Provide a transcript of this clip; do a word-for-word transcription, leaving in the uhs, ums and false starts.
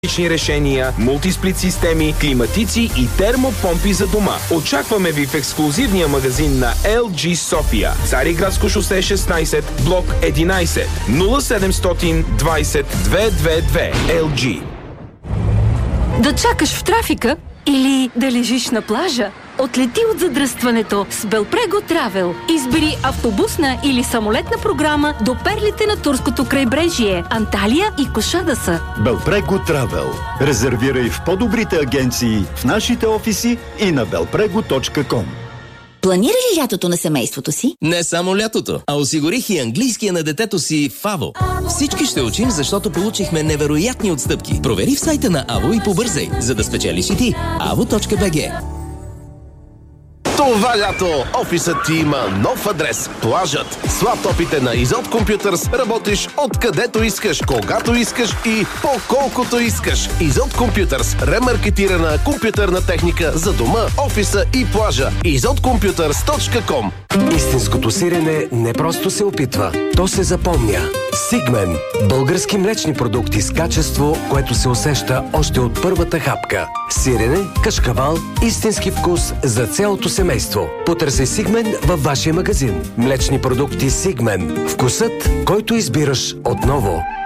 решения, мултисплит системи, климатици и термопомпи за дома. Очакваме ви в ексклузивния магазин на Ел Джи София. Цариградско шосе шестнайсет, блок единайсет, нула седемстотин двайсет двеста двадесет и две. Ел Джи. Да чакаш в трафика или да лежиш на плажа? Отлети от задръстването с Белпрего Travel. Избери автобусна или самолетна програма до перлите на турското крайбрежие, Анталия и Кошадаса. Белпрего Travel. Резервирай в по-добрите агенции, в нашите офиси и на белпрего точка ком. Планира ли лятото на семейството си? Не само лятото, а осигурих и английския на детето си в АВО. Всички ще учим, защото получихме невероятни отстъпки. Провери в сайта на АВО и побързай, за да спечелиш и ти. avo точка би джи. Това лято офисът ти има нов адрес. Плажът. С лаптопите на Изот Computers работиш откъдето искаш, когато искаш и по колкото искаш. Изот Computers. Ремаркетирана компютърна техника за дома, офиса и плажа. изот компютърс точка ком. Истинското сирене не просто се опитва, то се запомня. Сигмен. Български млечни продукти с качество, което се усеща още от първата хапка. Сирене, кашкавал, истински вкус за цялото семейство. Потърсей Сигмен във вашия магазин. Млечни продукти Сигмен. Вкусът, който избираш отново.